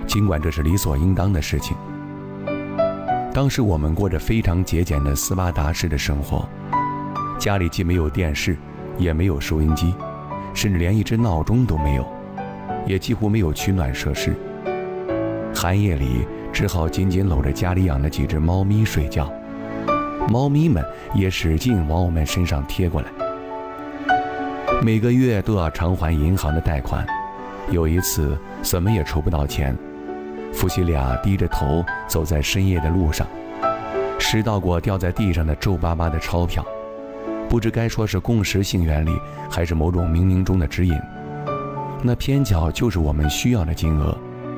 尽管这是理所应当的事情。当时我们过着非常节俭的斯巴达式的生活，家里既没有电视，也没有收音机，甚至连一只闹钟都没有，也几乎没有取暖设施。寒夜里只好紧紧搂着家里养的几只猫咪睡觉，猫咪们也使劲往我们身上贴过来。每个月都要偿还银行的贷款，有一次怎么也筹不到钱，夫妻俩低着头走在深夜的路上，拾到过掉在地上的皱巴巴的钞票，不知该说是共识性原理，还是某种冥冥中的指引，那偏巧就是我们需要的金额。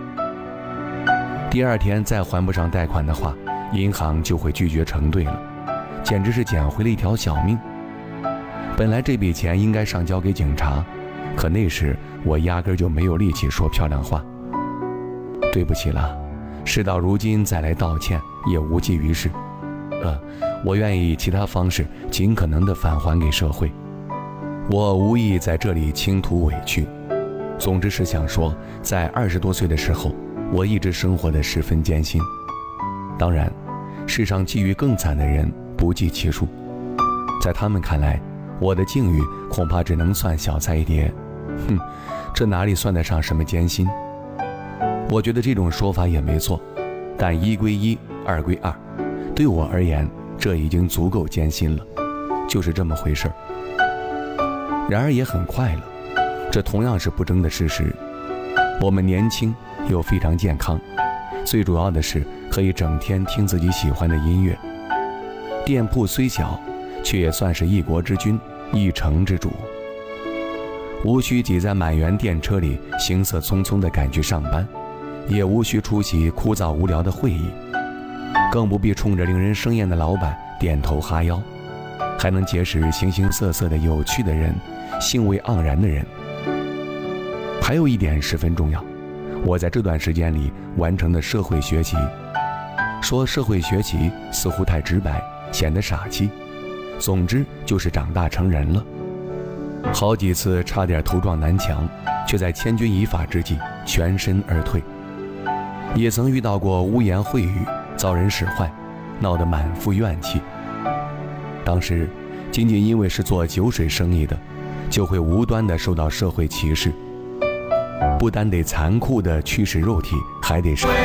第二天再还不上贷款的话，银行就会拒绝承兑了，简直是捡回了一条小命。本来这笔钱应该上交给警察，可那时我压根就没有力气说漂亮话。对不起了，事到如今再来道歉也无济于事。我愿意以其他方式尽可能地返还给社会。我无意在这里倾吐委屈，总之是想说，在20多岁的时候，我一直生活得十分艰辛。当然，世上际遇更惨的人不计其数，在他们看来，我的境遇恐怕只能算小菜一碟。这哪里算得上什么艰辛？我觉得这种说法也没错，但一归一，二归二，对我而言，这已经足够艰辛了，就是这么回事儿。然而也很快乐，这同样是不争的事实。我们年轻又非常健康，最主要的是可以整天听自己喜欢的音乐。店铺虽小，却也算是一国之君，一城之主，无需挤在满员电车里行色匆匆地赶去上班，也无需出席枯燥无聊的会议，更不必冲着令人生厌的老板点头哈腰，还能结识形形色色的有趣的人，兴味盎然的人。还有一点十分重要，我在这段时间里完成的社会学习。说社会学习似乎太直白，显得傻气，总之就是长大成人了。好几次差点头撞南墙，却在千钧一发之际全身而退。也曾遇到过污言秽语，遭人使坏，闹得满腹怨气。当时仅仅因为是做酒水生意的，就会无端地受到社会歧视，不单得残酷地驱使肉体，还得